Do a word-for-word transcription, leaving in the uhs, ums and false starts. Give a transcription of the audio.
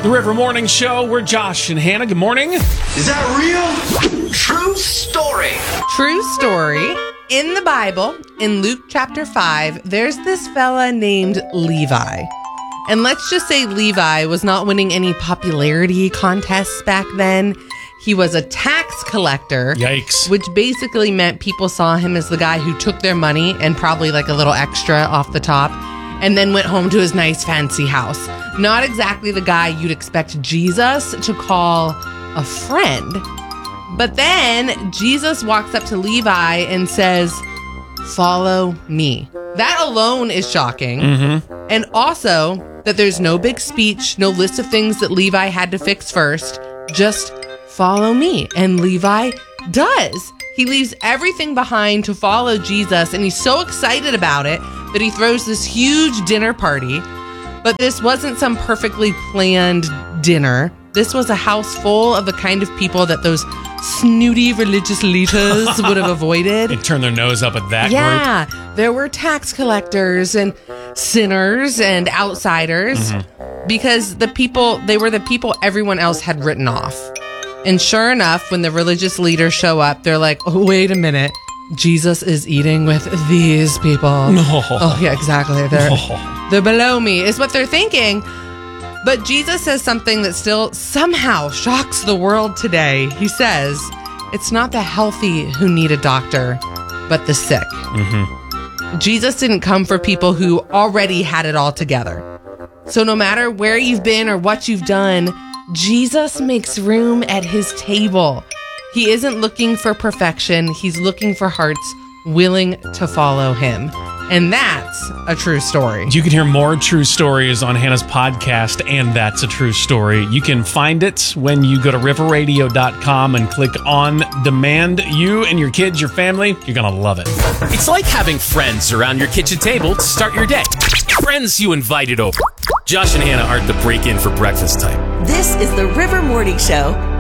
The River Morning Show. We're Josh and Hannah. Good morning. Is that real? True story. True story. In the Bible, in Luke chapter five, there's this fella named Levi. And let's just say Levi was not winning any popularity contests back then. He was a tax collector. Yikes. Which basically meant people saw him as the guy who took their money and probably like a little extra off the top and then went home to his nice fancy house. Not exactly the guy you'd expect Jesus to call a friend. But then Jesus walks up to Levi and says, "Follow me." That alone is shocking. Mm-hmm. And also that there's no big speech, no list of things that Levi had to fix first. Just follow me. And Levi does. He leaves everything behind to follow Jesus, and he's so excited about it that he throws this huge dinner party. But this wasn't some perfectly planned dinner. This was a house full of the kind of people that those snooty religious leaders would have avoided. They turn their nose up at that yeah, group. Yeah, there were tax collectors and sinners and outsiders mm-hmm. because the people, they were the people everyone else had written off. And sure enough, when the religious leaders show up, they're like, oh, wait a minute. Jesus is eating with these people. No. Oh, yeah, exactly. They're, no. they're below me, is what they're thinking. But Jesus says something that still somehow shocks the world today. He says, it's not the healthy who need a doctor, but the sick. Mm-hmm. Jesus didn't come for people who already had it all together. So no matter where you've been or what you've done, Jesus makes room at his table. He isn't looking for perfection. He's looking for hearts willing to follow him. And that's a true story. You can hear more true stories on Hannah's podcast, and That's a True Story. You can find it when you go to river radio dot com and click on demand. You and your kids, your family, you're going to love it. It's like having friends around your kitchen table to start your day. Friends you invited over. Josh and Hannah aren't the break-in for breakfast type. This is the River Morning Show